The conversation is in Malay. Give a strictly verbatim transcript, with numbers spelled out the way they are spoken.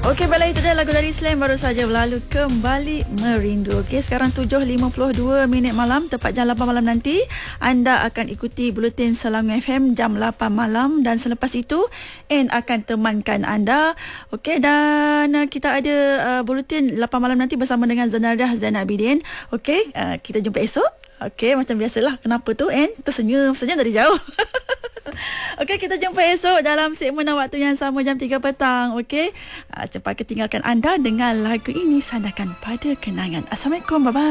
Okey, baiklah, itu dia lagu dari Slam baru saja berlalu, Kembali Merindu. Okey, sekarang tujuh lima puluh dua minit malam, tepat jam lapan malam nanti anda akan ikuti Buletin Selangor F M jam lapan malam, dan selepas itu N akan temankan anda. Okey, dan uh, kita ada uh, Buletin lapan malam nanti bersama dengan Zanardah Zainal Abidin. Okey, uh, kita jumpa esok. Okey, macam biasalah. Kenapa tu N? Tersenyum, senyum dari jauh. Okey, kita jumpa esok dalam segmen waktu yang sama jam tiga petang. Okey, uh, cepat ketinggalkan anda dengan lagu ini, Sandakan Pada Kenangan. Assalamualaikum, bye-bye.